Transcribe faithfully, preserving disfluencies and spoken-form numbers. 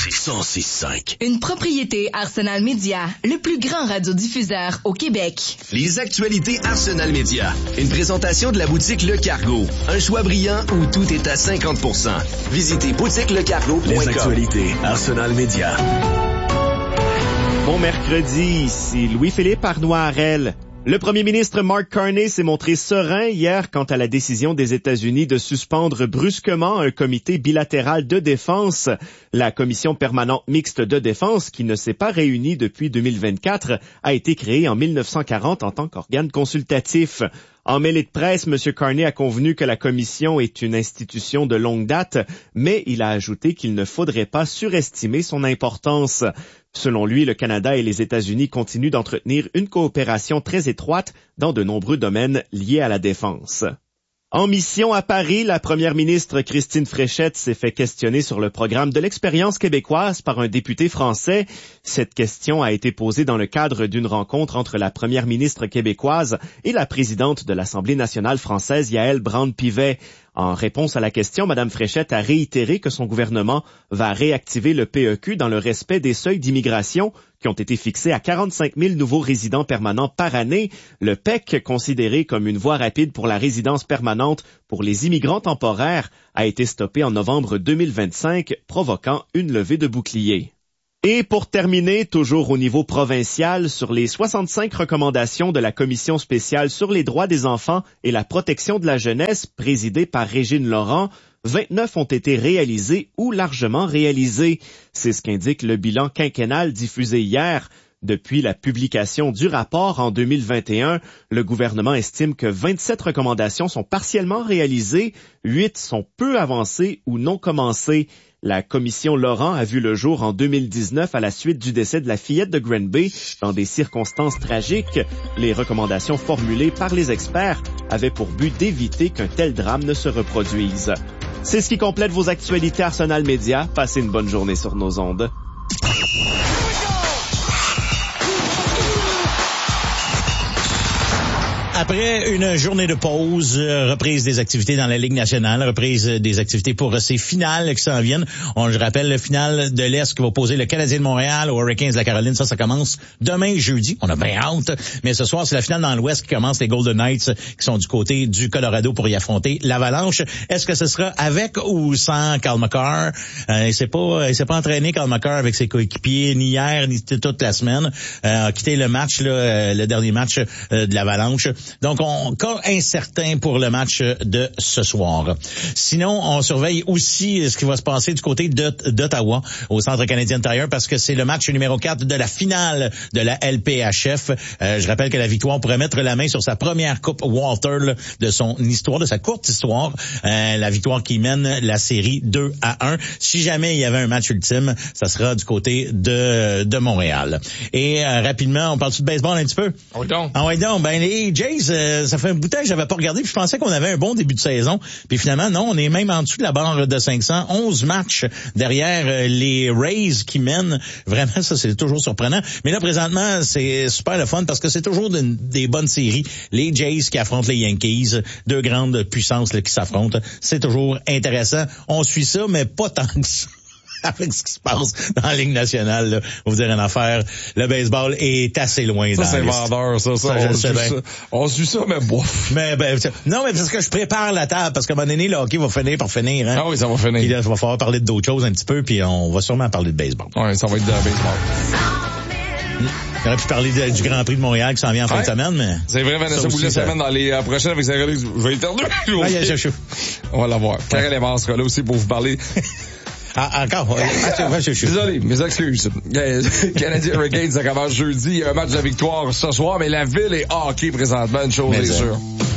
Énergie cent six cinq. Une propriété Arsenal Média, le plus grand radiodiffuseur au Québec. Les actualités Arsenal Média. Une présentation de la boutique Le Cargo. Un choix brillant où tout est à cinquante pour cent. Visitez boutique le cargo point com. Les actualités Arsenal Média. Bon mercredi, ici Louis-Philippe Arnois-Harel. Le premier ministre Mark Carney s'est montré serein hier quant à la décision des États-Unis de suspendre brusquement un comité bilatéral de défense. La commission permanente mixte de défense, qui ne s'est pas réunie depuis deux mille vingt-quatre, a été créée en mille neuf cent quarante en tant qu'organe consultatif. En mêlée de presse, M. Carney a convenu que la commission est une institution de longue date, mais il a ajouté qu'il ne faudrait pas surestimer son importance. Selon lui, le Canada et les États-Unis continuent d'entretenir une coopération très étroite dans de nombreux domaines liés à la défense. En mission à Paris, la première ministre Christine Fréchette s'est fait questionner sur le programme de l'expérience québécoise par un député français. Cette question a été posée dans le cadre d'une rencontre entre la première ministre québécoise et la présidente de l'Assemblée nationale française, Yaël Braun-Pivet. En réponse à la question, Mme Fréchette a réitéré que son gouvernement va réactiver le P E Q dans le respect des seuils d'immigration qui ont été fixés à quarante-cinq mille nouveaux résidents permanents par année. Le P E C, considéré comme une voie rapide pour la résidence permanente pour les immigrants temporaires, a été stoppé en novembre deux mille vingt-cinq, provoquant une levée de bouclier. Et pour terminer, toujours au niveau provincial, sur les soixante-cinq recommandations de la Commission spéciale sur les droits des enfants et la protection de la jeunesse, présidée par Régine Laurent, vingt-neuf ont été réalisées ou largement réalisées. C'est ce qu'indique le bilan quinquennal diffusé hier. Depuis la publication du rapport en deux mille vingt et un, le gouvernement estime que vingt-sept recommandations sont partiellement réalisées, huit sont peu avancées ou non commencées. La commission Laurent a vu le jour en deux mille dix-neuf à la suite du décès de la fillette de Granby dans des circonstances tragiques. Les recommandations formulées par les experts avaient pour but d'éviter qu'un tel drame ne se reproduise. C'est ce qui complète vos actualités Arsenal Média. Passez une bonne journée sur nos ondes. Après une journée de pause, euh, reprise des activités dans la Ligue nationale, reprise des activités pour ces finales qui s'en viennent. On, je rappelle, le final de l'Est qui va opposer le Canadien de Montréal aux Hurricanes de la Caroline. Ça, ça commence demain, jeudi. On a bien hâte. Mais ce soir, c'est la finale dans l'Ouest qui commence. Les Golden Knights qui sont du côté du Colorado pour y affronter l'Avalanche. Est-ce que ce sera avec ou sans Cale Makar? Euh, il s'est pas, il s'est pas entraîné, Cale Makar, avec ses coéquipiers, ni hier, ni toute la semaine. Euh, a quitté le match, là, euh, le dernier match euh, de l'Avalanche. Donc, on cas incertain pour le match de ce soir. Sinon, on surveille aussi ce qui va se passer du côté de, d'Ottawa, au Centre canadien de Tire, parce que c'est le match numéro quatre de la finale de la L P H F. Euh, je rappelle que la victoire pourrait mettre la main sur sa première Coupe Walter là, de son histoire, de sa courte histoire. Euh, la victoire qui mène la série deux à un. Si jamais il y avait un match ultime, ça sera du côté de, de Montréal. Et euh, rapidement, on parle-tu de baseball un petit peu? Ah oui donc. Ah oui donc. Ben, les Jays, euh, ça fait un bout de temps que j'avais pas regardé, puis je pensais qu'on avait un bon début de saison. Puis finalement, non, on est même en dessous de la barre de cinq cents. onze matchs derrière euh, les Rays qui mènent. Vraiment, ça, c'est toujours surprenant. Mais là, présentement, c'est super le fun parce que c'est toujours de, des bonnes séries. Les Jays qui affrontent les Yankees, deux grandes puissances là, qui s'affrontent. C'est toujours intéressant. On suit ça, mais pas tant que ça. Avec ce qui se passe dans la Ligue nationale, là, on vous dire une affaire, le baseball est assez loin. Ça, dans c'est la vendeur, ça, ça, ça on, je sais suit bien. ça. On suit ça, mais bof. Mais, ben, non, mais parce que je prépare la table, parce qu'à un moment donné, le hockey va finir par finir, hein. Ah oui, ça va finir. Puis là, il va falloir parler d'autres choses un petit peu, puis on va sûrement parler de baseball. Ouais, ça va être de la baseball. On aurait pu parler de, du Grand Prix de Montréal qui s'en vient en ouais. fin de semaine, mais... C'est vrai, Vanessa Boulet ça... semaine dans les euh, prochaines avec sa relique. Je vais éternuer. Ah, il y a chaud. On va l'avoir. Karel Evans sera là aussi pour vous parler. Ah, encore? Ouais, Désolé, mes excuses. Canadien Hurricanes, ça commence jeudi. Il y a un match de victoire ce soir, mais la ville est hockey présentement, une chose est sûre.